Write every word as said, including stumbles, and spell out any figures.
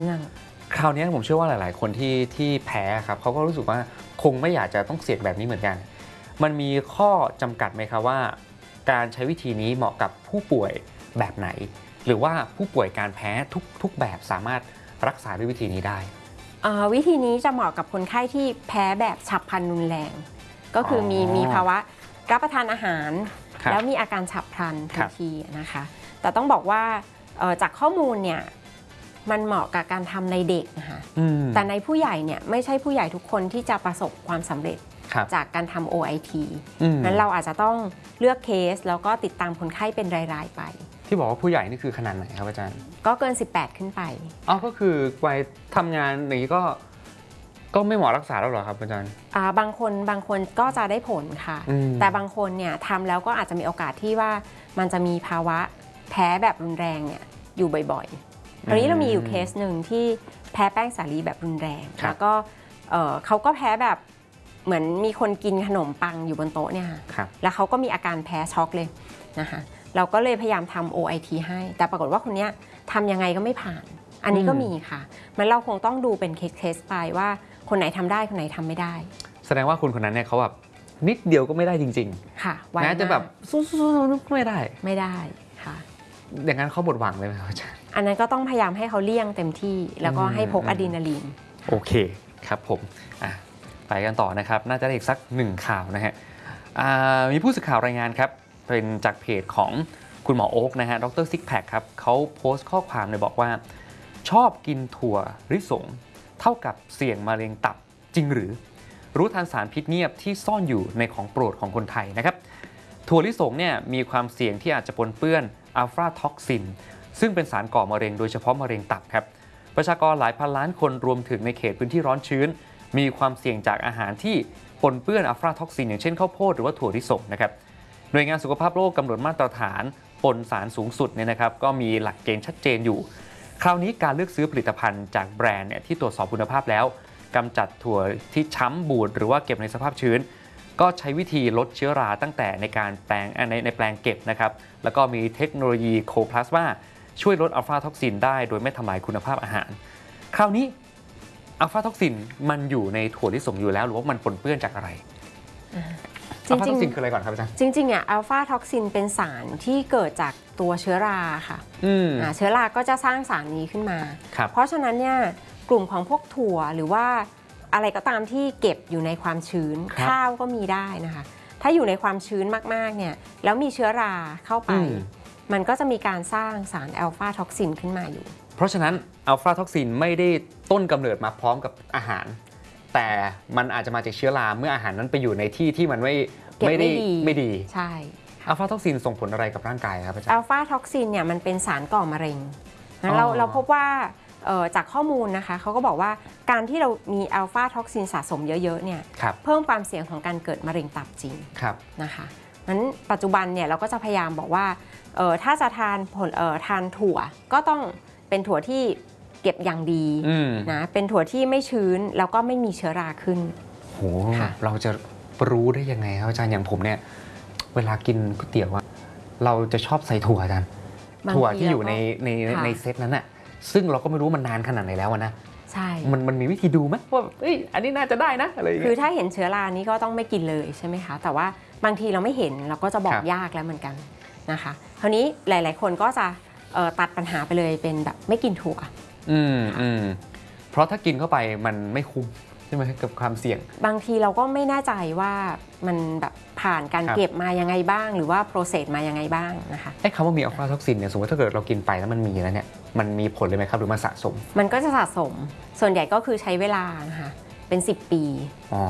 เรื่องคราวนี้ผมเชื่อว่าหลายๆคนที่ที่แพ้ครับเขาก็รู้สึกว่าคงไม่อยากจะต้องเสี่ยงแบบนี้เหมือนกันมันมีข้อจำกัดไหมครับว่าการใช้วิธีนี้เหมาะกับผู้ป่วยแบบไหนหรือว่าผู้ป่วยการแพ้ทุกทุกแบบสามารถรักษาด้วยวิธีนี้ได้วิธีนี้จะเหมาะกับคนไข้ที่แพ้แบบฉับพลันรุนแรงก็คือมีมีภาวะรับประทานอาหารแล้วมีอาการฉับพลันทันทีนะคะแต่ต้องบอกว่าจากข้อมูลเนี่ยมันเหมาะกับการทำในเด็กนะคะแต่ในผู้ใหญ่เนี่ยไม่ใช่ผู้ใหญ่ทุกคนที่จะประสบความสำเร็จจากการทำ โอ ไอ ที นั้นเราอาจจะต้องเลือกเคสแล้วก็ติดตามคนไข้เป็นรายๆไปที่บอกว่าผู้ใหญ่นี่คือขนาดไหนครับอาจารย์ก็เกินสิบแปดขึ้นไปอ๋อก็คือวัยทำงานอย่างนี้ก็ก็ไม่เหมาะรักษาแล้วหรอครับอาจารย์อ่าบางคนบางคนก็จะได้ผลค่ะแต่บางคนเนี่ยทำแล้วก็อาจจะมีโอกาสที่ว่ามันจะมีภาวะแพ้แบบรุนแรงเนี่ยอยู่บ่อยๆตอนนี้เรามีอยู่เคสหนึ่งที่แพ้แป้งสาลีแบบรุนแรงแล้วก็เขาก็แพ้แบบเหมือนมีคนกินขนมปังอยู่บนโต๊ะเนี่ยค่ะแล้วเขาก็มีอาการแพ้ช็อกเลยนะคะเราก็เลยพยายามทำ โอ ไอ ที ให้แต่ปรากฏว่าคนนี้ทำยังไงก็ไม่ผ่านอันนี้ก็มีค่ะมันเราคงต้องดูเป็นเคสไปว่าคนไหนทำได้คนไหนทำไม่ได้แสดงว่าคนคนนั้นเนี่ยเขาแบบนิดเดียวก็ไม่ได้จริงๆค่ะแม้จะแบบสู้ๆไม่ได้ไม่ได้ค่ะอย่างนั้นเขาหมดหวังเลยไหมครับอาจารย์อันนั้นก็ต้องพยายามให้เขาเลี่ยงเต็มที่แล้วก็ให้พกอะดรีนาลีนโอเคครับผมอ่ะไปกันต่อนะครับน่าจะได้อีกสักหนึ่งข่าวนะฮะมีผู้สื่อข่าวรายงานครับเป็นจากเพจของคุณหมอโอ๊กนะฮะดรซิกแพคครับเขาโพสต์ข้อความเลยบอกว่าชอบกินถั่วลิสงเท่ากับเสี่ยงมะเร็งตับจริงหรือรู้ทันสารพิษเงียบที่ซ่อนอยู่ในของโปรดของคนไทยนะครับถั่วลิสงเนี่ยมีความเสี่ยงที่อาจจะปนเปื้อนอัลฟาท็อกซินซึ่งเป็นสารก่อมะเร็งโดยเฉพาะมะเร็งตับครับประชากรหลายพันล้านคนรวมถึงในเขตพื้นที่ร้อนชื้นมีความเสี่ยงจากอาหารที่ปนเปื้อนอัลฟาท็อกซินอย่างเช่นข้าวโพดหรือว่าถั่วลิสงนะครับหน่วยงานสุขภาพโลกกำหนดมาตรฐานปนสารสูงสุดเนี่ยนะครับก็มีหลักเกณฑ์ชัดเจนอยู่คราวนี้การเลือกซื้อผลิตภัณฑ์จากแบรนด์เนี่ยที่ตรวจสอบคุณภาพแล้วกำจัดถั่วที่ช้ำบูดหรือว่าเก็บในสภาพชื้นก็ใช้วิธีลดเชื้อราตั้งแต่ในการแปลงในในแปลงเก็บนะครับแล้วก็มีเทคโนโลยีโคพลาสมาช่วยลดอัลฟาท็อกซินได้โดยไม่ทำลายคุณภาพอาหารคราวนี้อัลฟาท็อกซินมันอยู่ในถั่วลิสงอยู่แล้วหรือว่ามันปนเปื้อนจากอะไรอัลฟาท็อกซินคืออะไรก่อนครับอาจารย์จริงๆเนี่ยอัลฟาท็อกซินเป็นสารที่เกิดจากตัวเชื้อราค่ะเชื้อราก็จะสร้างสารนี้ขึ้นมาเพราะฉะนั้นเนี่ยกลุ่มของพวกถั่วหรือว่าอะไรก็ตามที่เก็บอยู่ในความชื้นข้าวก็มีได้นะคะถ้าอยู่ในความชื้นมากๆเนี่ยแล้วมีเชื้อราเข้าไปมันก็จะมีการสร้างสารอัลฟาท็อกซินขึ้นมาอยู่เพราะฉะนั้นอัลฟาท็อกซินไม่ได้ต้นกำเนิดมาพร้อมกับอาหารแต่มันอาจจะมาจากเชื้อราเมื่ออาหารนั้นไปอยู่ในที่ที่มันไม่ไม่ได้ไม่ดีใช่อัลฟาท็อกซินส่งผลอะไรกับร่างกายครับอาจารย์อัลฟาท็อกซินเนี่ยมันเป็นสารก่อมะเร็งนั้นเราเราพบว่าจากข้อมูลนะคะเขาก็บอกว่าการที่เรามีอัลฟาท็อกซินสะสมเยอะๆเนี่ยเพิ่มความเสี่ยงของการเกิดมะเร็งตับจริงนะคะนั้นปัจจุบันเนี่ยเราก็จะพยายามบอกว่าถ้าจะทานผลทานถั่วก็ต้องเป็นถั่วที่เก็บอย่างดีนะเป็นถั่วที่ไม่ชื้นแล้วก็ไม่มีเชื้อราขึ้นโหเราจะรู้ได้ยังไงครับอาจารย์อย่างผมเนี่ยเวลากินก๋วยเตี๋ยวอะเราจะชอบใส่ถั่วอาจารย์ถั่วที่อยู่ในในในเซตนั้นอะซึ่งเราก็ไม่รู้มันนานขนาดไหนแล้วนะใช่มันมันมีวิธีดูไหมว่าเอ้ยอันนี้น่าจะได้นะอะไรอย่างเงี้ยคือถ้าเห็นเชื้อรานี้ก็ต้องไม่กินเลยใช่ไหมคะแต่ว่าบางทีเราไม่เห็นเราก็จะบอกยากแล้วเหมือนกันนะคะคราวนี้หลายๆคนก็จะตัดปัญหาไปเลยเป็นแบบไม่กินถั่วอืมอืมเพราะถ้ากินเข้าไปมันไม่คุ้มใช่ไหมกับความเสี่ยงบางทีเราก็ไม่แน่ใจว่ามันแบบผ่านการเก็บมายังไงบ้างหรือว่าโปรเซสมายังไงบ้างนะคะไอ้คำว่ามีอัลฟาท็อกซินเนี่ยสมมติถ้าเกิดเรากินไปแล้วมันมีแล้วเนี่ยมันมีผลเลยไหมครับหรือมันสะสมมันก็จะสะสมส่วนใหญ่ก็คือใช้เวลานะคะเป็นสิบปี